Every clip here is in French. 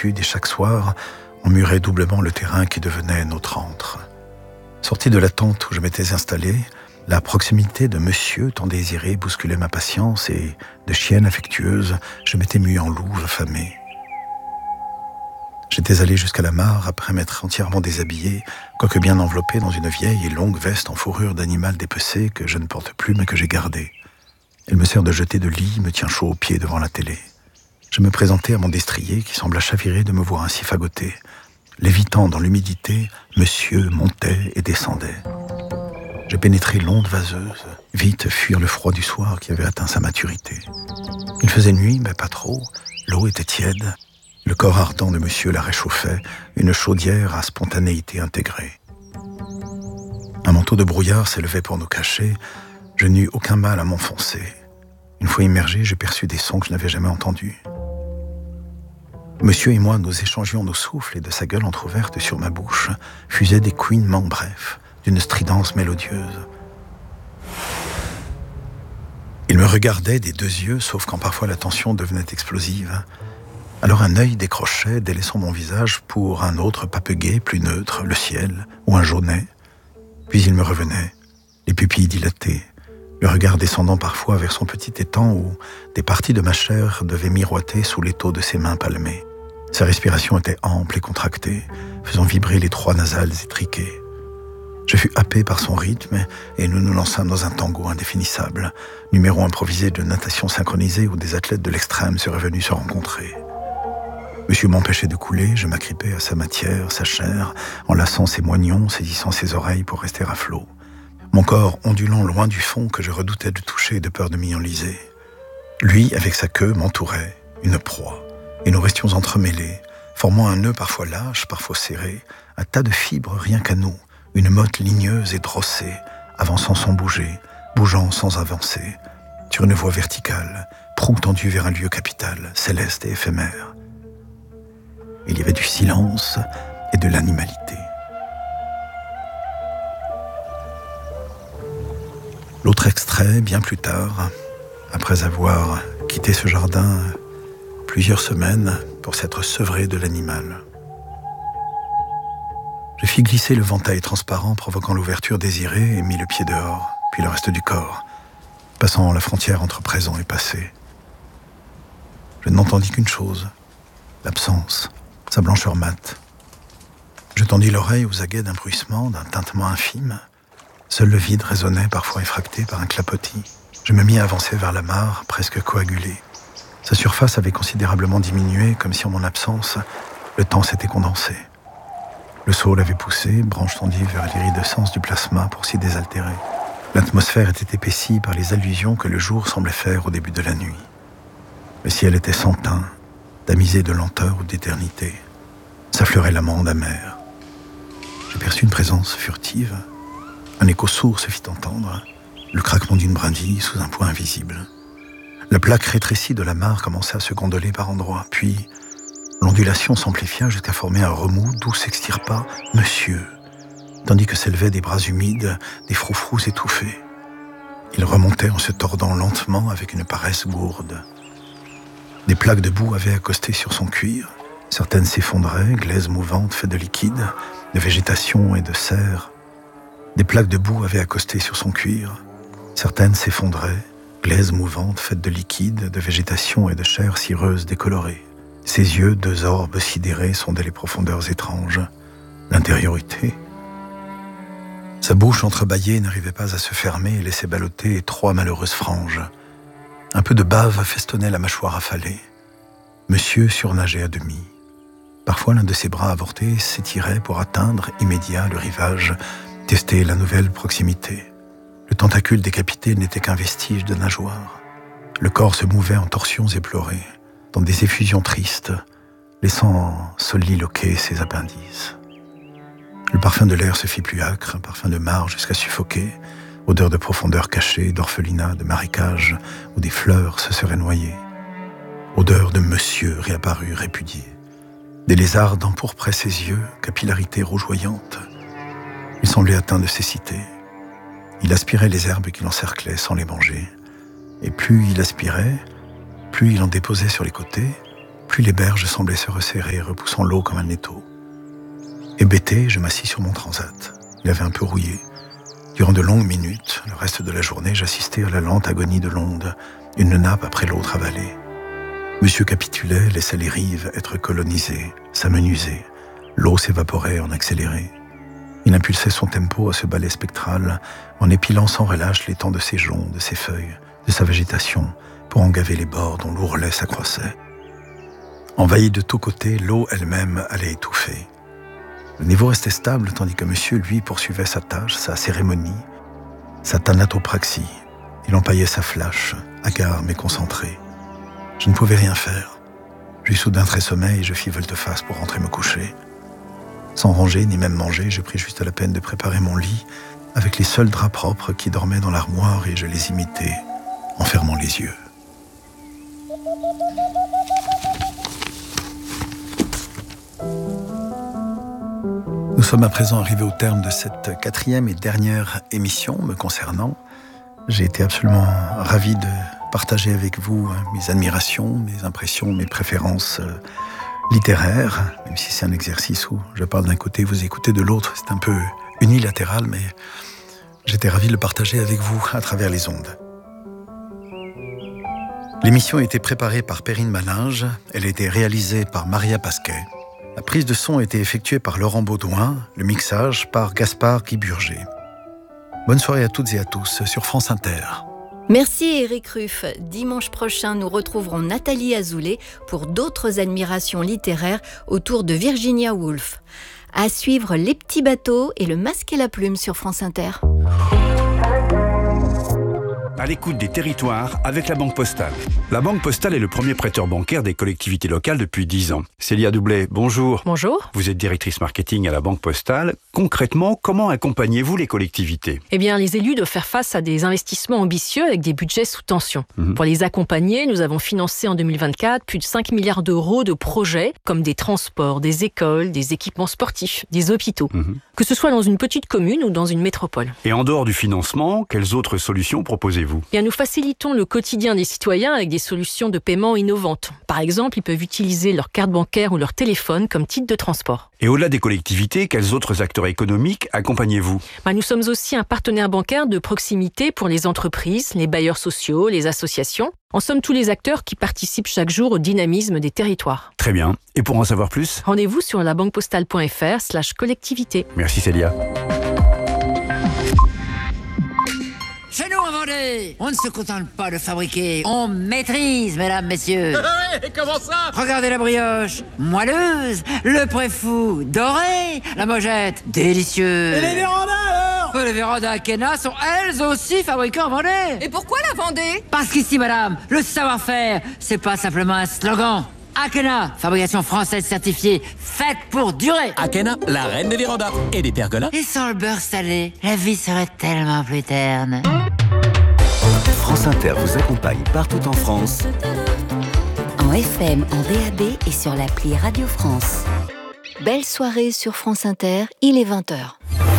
solitude et chaque soir, on murait doublement le terrain qui devenait notre antre. Sorti de la tente où je m'étais installé, la proximité de monsieur tant désiré bousculait ma patience et, de chienne affectueuse, je m'étais mue en louve affamée. J'étais allé jusqu'à la mare après m'être entièrement déshabillé, quoique bien enveloppé dans une vieille et longue veste en fourrure d'animal dépecé que je ne porte plus mais que j'ai gardée. Elle me sert de jetée de lit, me tient chaud aux pieds devant la télé. Je me présentai à mon destrier qui sembla chavirer de me voir ainsi fagoté. Lévitant dans l'humidité, monsieur montait et descendait. J'ai pénétré l'onde vaseuse, vite fuir le froid du soir qui avait atteint sa maturité. Il faisait nuit, mais pas trop, l'eau était tiède. Le corps ardent de monsieur la réchauffait, une chaudière à spontanéité intégrée. Un manteau de brouillard s'élevait pour nous cacher, je n'eus aucun mal à m'enfoncer. Une fois immergé, j'ai perçu des sons que je n'avais jamais entendus. Monsieur et moi, nous échangions nos souffles et de sa gueule entr'ouverte sur ma bouche fusaient des couinements brefs, d'une stridence mélodieuse. Il me regardait des deux yeux, sauf quand parfois la tension devenait explosive. Alors un œil décrochait, délaissant mon visage pour un autre papeguet plus neutre, le ciel, ou un jaunet. Puis il me revenait, les pupilles dilatées, le regard descendant parfois vers son petit étang où des parties de ma chair devaient miroiter sous l'étau de ses mains palmées. Sa respiration était ample et contractée, faisant vibrer les trois nasales étriquées. Je fus happé par son rythme et nous nous lançâmes dans un tango indéfinissable, numéro improvisé de natation synchronisée où des athlètes de l'extrême seraient venus se rencontrer. Monsieur m'empêchait de couler, je m'agrippais à sa matière, sa chair, enlaçant ses moignons, saisissant ses oreilles pour rester à flot. Mon corps ondulant loin du fond que je redoutais de toucher de peur de m'y enliser. Lui, avec sa queue, m'entourait, une proie, et nous restions entremêlés, formant un nœud parfois lâche, parfois serré, un tas de fibres rien qu'à nous, une motte ligneuse et drossée, avançant sans bouger, bougeant sans avancer, sur une voie verticale, proue tendue vers un lieu capital, céleste et éphémère. Il y avait du silence et de l'animalité. L'autre extrait, bien plus tard, après avoir quitté ce jardin plusieurs semaines pour s'être sevré de l'animal. Je fis glisser le ventail transparent provoquant l'ouverture désirée et mis le pied dehors, puis le reste du corps, passant la frontière entre présent et passé. Je n'entendis qu'une chose, l'absence, sa blancheur mate. Je tendis l'oreille aux aguets d'un bruissement, d'un tintement infime. Seul le vide résonnait, parfois effracté par un clapotis. Je me mis à avancer vers la mare, presque coagulée. Sa surface avait considérablement diminué, comme si en mon absence, le temps s'était condensé. Le saule avait poussé, branche tendue vers l'iridescence du plasma pour s'y désaltérer. L'atmosphère était épaissie par les allusions que le jour semblait faire au début de la nuit. Le ciel était sans teint, tamisé de lenteur ou d'éternité. S'affleurait l'amande amère. J'ai perçu une présence furtive. Un écho sourd se fit entendre, le craquement d'une brindille sous un poids invisible. La plaque rétrécie de la mare commença à se gondoler par endroits, puis l'ondulation s'amplifia jusqu'à former un remous d'où s'extirpa « Monsieur », tandis que s'élevaient des bras humides, des froufrous étouffés. Il remontait en se tordant lentement avec une paresse gourde. Des plaques de boue avaient accosté sur son cuir. Certaines s'effondraient, glaises mouvantes faites de liquide, de végétation et de serre. Des plaques de boue avaient accosté sur son cuir. Certaines s'effondraient, glaises mouvantes faites de liquide, de végétation et de chair cireuse décolorée. Ses yeux, deux orbes sidérés, sondaient les profondeurs étranges, l'intériorité. Sa bouche entrebâillée n'arrivait pas à se fermer et laissait balloter trois malheureuses franges. Un peu de bave festonnait la mâchoire affalée. Monsieur surnageait à demi. Parfois, l'un de ses bras avortés s'étirait pour atteindre immédiat le rivage, tester la nouvelle proximité. Le tentacule décapité n'était qu'un vestige de nageoire. Le corps se mouvait en torsions éplorées, dans des effusions tristes, laissant soliloquer ses appendices. Le parfum de l'air se fit plus âcre, un parfum de mare jusqu'à suffoquer, odeur de profondeur cachée, d'orphelinat, de marécage, où des fleurs se seraient noyées. Odeur de monsieur réapparu, répudié. Des lézards d'empourpraient ses yeux, capillarité rougeoyante. Il semblait atteint de cécité. Il aspirait les herbes qui l'encerclaient sans les manger. Et plus il aspirait, plus il en déposait sur les côtés, Puis les berges semblaient se resserrer, repoussant l'eau comme un étau. Hébété, je m'assis sur mon transat. Il avait un peu rouillé. Durant de longues minutes, le reste de la journée, j'assistais à la lente agonie de l'onde, une nappe après l'autre avalée. Monsieur capitulait, laissait les rives être colonisées, s'amenuiser. L'eau s'évaporait en accéléré. Il impulsait son tempo à ce ballet spectral en épilant sans relâche les temps de ses joncs, de ses feuilles, de sa végétation, pour en gaver les bords dont l'ourlet s'accroissait. Envahie de tous côtés, l'eau elle-même allait étouffer. Le niveau restait stable, tandis que monsieur, lui, poursuivait sa tâche, sa cérémonie, sa thanatopraxie. Il empaillait sa flash, hagard mais concentré. Je ne pouvais rien faire. J'eus soudain très sommeil et je fis volte-face pour rentrer me coucher. Sans ranger ni même manger, je pris juste la peine de préparer mon lit avec les seuls draps propres qui dormaient dans l'armoire et je les imitais en fermant les yeux. Nous sommes à présent arrivés au terme de cette 4e et dernière émission me concernant. J'ai été absolument ravi de partager avec vous mes admirations, mes impressions, mes préférences littéraires, même si c'est un exercice où je parle d'un côté, vous écoutez de l'autre, c'est un peu unilatéral, mais j'étais ravi de le partager avec vous à travers les ondes. L'émission a été préparée par Perrine Malinge, elle a été réalisée par Maria Pasquet. La prise de son a été effectuée par Laurent Baudouin, le mixage par Gaspard Guiburger. Bonne soirée à toutes et à tous sur France Inter. Merci Éric Ruff. Dimanche prochain, nous retrouverons Nathalie Azoulay pour d'autres admirations littéraires autour de Virginia Woolf. À suivre Les Petits Bateaux et Le Masque et la Plume sur France Inter. À l'écoute des territoires avec la Banque Postale. La Banque Postale est le premier prêteur bancaire des collectivités locales depuis 10 ans. Célia Doublet, bonjour. Bonjour. Vous êtes directrice marketing à la Banque Postale. Concrètement, comment accompagnez-vous les collectivités ? Eh bien, les élus doivent faire face à des investissements ambitieux avec des budgets sous tension. Pour les accompagner, nous avons financé en 2024 plus de 5 milliards d'euros de projets comme des transports, des écoles, des équipements sportifs, des hôpitaux. Que ce soit dans une petite commune ou dans une métropole. Et en dehors du financement, quelles autres solutions proposez-vous ? Eh bien, nous facilitons le quotidien des citoyens avec des solutions de paiement innovantes. Par exemple, ils peuvent utiliser leur carte bancaire ou leur téléphone comme titre de transport. Et au-delà des collectivités, quels autres acteurs économiques accompagnez-vous ? Nous sommes aussi un partenaire bancaire de proximité pour les entreprises, les bailleurs sociaux, les associations. En somme, tous les acteurs qui participent chaque jour au dynamisme des territoires. Très bien. Et pour en savoir plus ? Rendez-vous sur labanquepostale.fr/collectivité. Merci Célia. Chez nous, en Vendée, on ne se contente pas de fabriquer, on maîtrise, mesdames, messieurs. Et comment ça ? Regardez la brioche, moelleuse, le préfou, doré, la mojette, délicieuse. Et les vérandas alors ? Les vérandas Akena sont elles aussi fabriquées en Vendée. Et pourquoi la Vendée ? Parce qu'ici, madame, le savoir-faire, c'est pas simplement un slogan. Akena, fabrication française certifiée, faite pour durer. Akena, la reine des vérandas et des pergolas. Et sans le beurre salé, la vie serait tellement plus terne. France Inter vous accompagne partout en France. En FM, en DAB et sur l'appli Radio France. Belle soirée sur France Inter, il est 20h.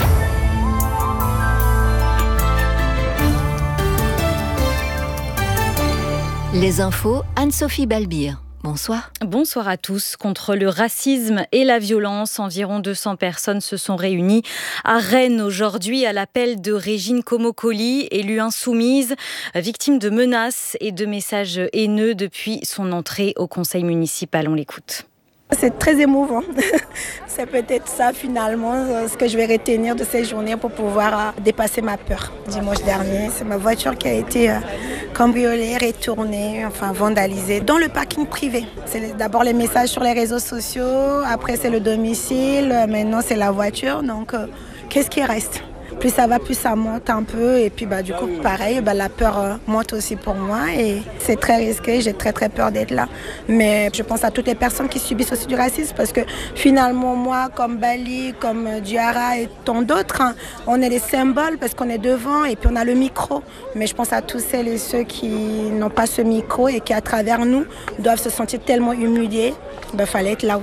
Les infos, Anne-Sophie Balbir. Bonsoir. Bonsoir à tous. Contre le racisme et la violence, environ 200 personnes se sont réunies à Rennes aujourd'hui à l'appel de Régine Comocoli, élue insoumise, victime de menaces et de messages haineux depuis son entrée au conseil municipal. On l'écoute. C'est très émouvant. C'est peut-être ça finalement ce que je vais retenir de ces journées pour pouvoir dépasser ma peur. Dimanche dernier, c'est ma voiture qui a été cambriolée, retournée, vandalisée dans le parking privé. C'est d'abord les messages sur les réseaux sociaux, après c'est le domicile, maintenant c'est la voiture. Donc qu'est-ce qui reste ? Plus ça va, plus ça monte un peu. Et puis du coup, pareil, la peur monte aussi pour moi. Et c'est très risqué, j'ai très très peur d'être là. Mais je pense à toutes les personnes qui subissent aussi du racisme. Parce que finalement, moi, comme Bali, comme Diarra et tant d'autres, on est des symboles parce qu'on est devant et puis on a le micro. Mais je pense à tous celles et ceux qui n'ont pas ce micro et qui, à travers nous, doivent se sentir tellement humiliés. Il fallait être là aussi.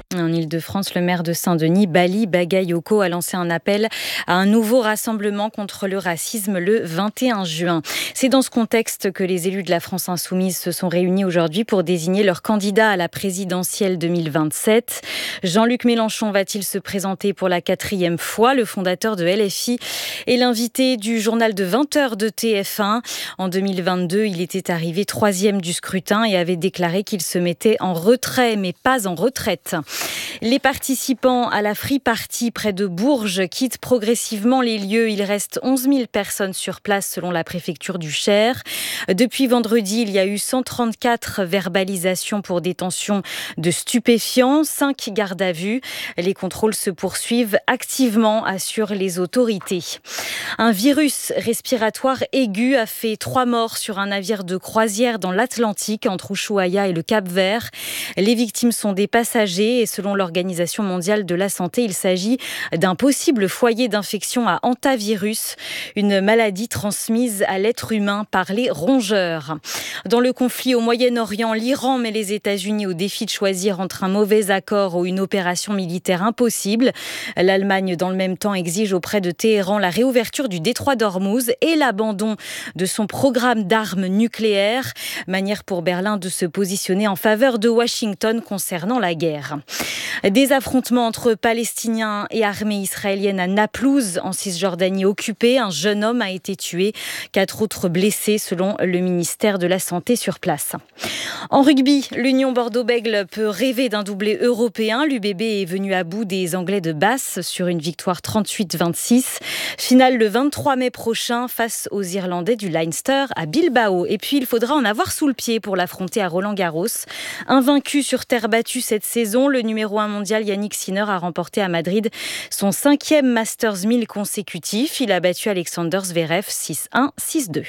En Ile-de-France, le maire de Saint-Denis, Bali Bagayoko, a lancé un appel à un nouveau rassemblement contre le racisme le 21 juin. C'est dans ce contexte que les élus de la France Insoumise se sont réunis aujourd'hui pour désigner leur candidat à la présidentielle 2027. Jean-Luc Mélenchon va-t-il se présenter pour la 4e fois? Le fondateur de LFI est l'invité du journal de 20h de TF1. En 2022, il était arrivé 3e du scrutin et avait déclaré qu'il se mettait en retrait, mais pas en retraite. Les participants à la Free Party près de Bourges quittent progressivement les lieux. Il reste 11 000 personnes sur place selon la préfecture du Cher. Depuis vendredi, il y a eu 134 verbalisations pour détention de stupéfiants, 5 gardes à vue. Les contrôles se poursuivent activement, assurent les autorités. Un virus respiratoire aigu a fait 3 morts sur un navire de croisière dans l'Atlantique entre Ushuaia et le Cap-Vert. Les victimes sont des passagers et selon l'Organisation mondiale de la santé, il s'agit d'un possible foyer d'infection à hantavirus, une maladie transmise à l'être humain par les rongeurs. Dans le conflit au Moyen-Orient, l'Iran met les États-Unis au défi de choisir entre un mauvais accord ou une opération militaire impossible. L'Allemagne, dans le même temps, exige auprès de Téhéran la réouverture du détroit d'Ormuz et l'abandon de son programme d'armes nucléaires. Manière pour Berlin de se positionner en faveur de Washington concernant la guerre. Des affrontements entre Palestiniens et armée israélienne à Naplouse, en Cisjordanie occupée. Un jeune homme a été tué, 4 autres blessés selon le ministère de la Santé sur place. En rugby, l'Union Bordeaux-Bègles peut rêver d'un doublé européen. L'UBB est venu à bout des Anglais de Basse sur une victoire 38-26. Finale le 23 mai prochain face aux Irlandais du Leinster à Bilbao. Et puis il faudra en avoir sous le pied pour l'affronter à Roland-Garros. Invaincu sur terre battue cette saison, le numéro 1 mondial Yannick Sinner a remporté à Madrid son 5e Masters 1000 consécutif. Il a battu Alexander Zverev 6-1, 6-2.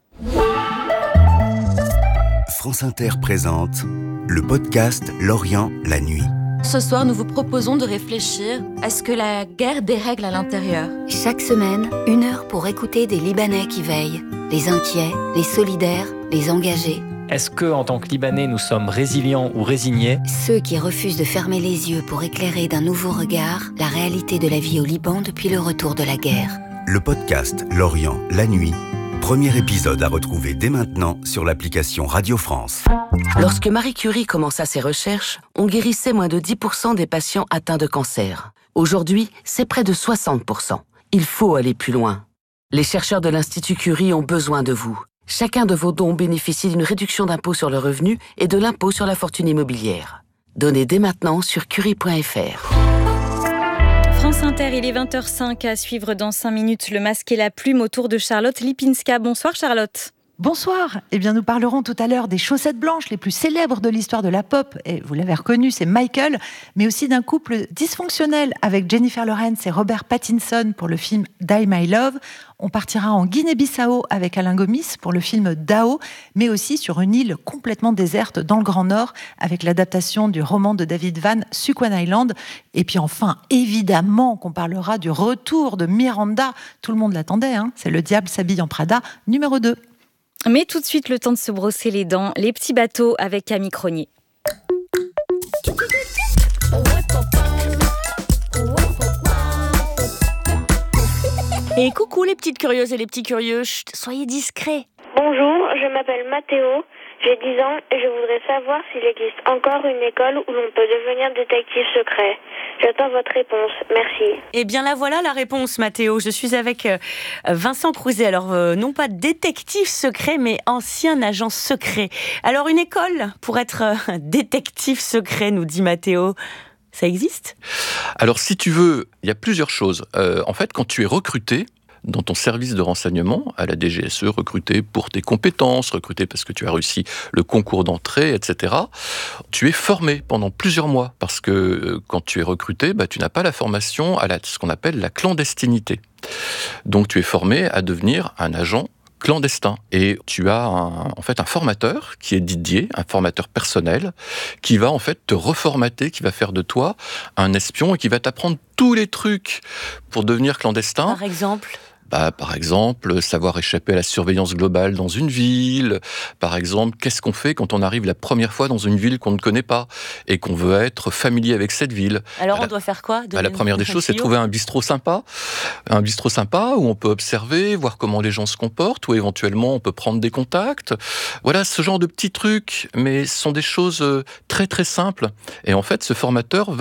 France Inter présente le podcast L'Orient, la nuit. Ce soir, nous vous proposons de réfléchir à ce que la guerre dérègle à l'intérieur. Chaque semaine, 1 heure pour écouter des Libanais qui veillent. Les inquiets, les solidaires, les engagés. Est-ce que, en tant que Libanais, nous sommes résilients ou résignés? Ceux qui refusent de fermer les yeux pour éclairer d'un nouveau regard la réalité de la vie au Liban depuis le retour de la guerre. Le podcast L'Orient, la nuit. Premier épisode à retrouver dès maintenant sur l'application Radio France. Lorsque Marie Curie commença ses recherches, on guérissait moins de 10% des patients atteints de cancer. Aujourd'hui, c'est près de 60%. Il faut aller plus loin. Les chercheurs de l'Institut Curie ont besoin de vous. Chacun de vos dons bénéficie d'une réduction d'impôt sur le revenu et de l'impôt sur la fortune immobilière. Donnez dès maintenant sur curie.fr. France Inter, il est 20h05 à suivre dans 5 minutes le masque et la plume autour de Charlotte Lipinska. Bonsoir Charlotte. Bonsoir. Eh bien, nous parlerons tout à l'heure des chaussettes blanches les plus célèbres de l'histoire de la pop. Et vous l'avez reconnu, c'est Michael, mais aussi d'un couple dysfonctionnel avec Jennifer Lawrence et Robert Pattinson pour le film Die My Love. On partira en Guinée-Bissau avec Alain Gomis pour le film Dao, mais aussi sur une île complètement déserte dans le Grand Nord avec l'adaptation du roman de David Vann, Suquan Island. Et puis enfin, évidemment qu'on parlera du retour de Miranda. Tout le monde l'attendait, hein. C'est Le Diable s'habille en Prada, numéro 2. Mais tout de suite, le temps de se brosser les dents. Les petits bateaux avec Camille Cronier. Et coucou les petites curieuses et les petits curieux, chut, soyez discrets. Bonjour, je m'appelle Mathéo, j'ai 10 ans et je voudrais savoir s'il existe encore une école où l'on peut devenir détective secret. J'attends votre réponse, merci. Eh bien la voilà la réponse Mathéo, je suis avec Vincent Crouzet, alors non pas détective secret mais ancien agent secret. Alors une école pour être détective secret, nous dit Mathéo. Ça existe ? Alors, si tu veux, il y a plusieurs choses. En fait, quand tu es recruté dans ton service de renseignement, à la DGSE, recruté pour tes compétences, recruté parce que tu as réussi le concours d'entrée, etc., tu es formé pendant plusieurs mois. Parce que quand tu es recruté, tu n'as pas la formation à ce qu'on appelle la clandestinité. Donc, tu es formé à devenir un agent clandestin. Et tu as un formateur qui est Didier, un formateur personnel, qui va en fait te reformater, qui va faire de toi un espion et qui va t'apprendre tous les trucs pour devenir clandestin. Par exemple ? Par exemple, savoir échapper à la surveillance globale dans une ville. Par exemple, qu'est-ce qu'on fait quand on arrive la première fois dans une ville qu'on ne connaît pas et qu'on veut être familier avec cette ville. Alors on doit faire quoi? La première des choses, c'est trouver un bistrot sympa où on peut observer, voir comment les gens se comportent, où éventuellement on peut prendre des contacts. Voilà, ce genre de petits trucs, mais ce sont des choses très très simples. Et en fait, ce formateur va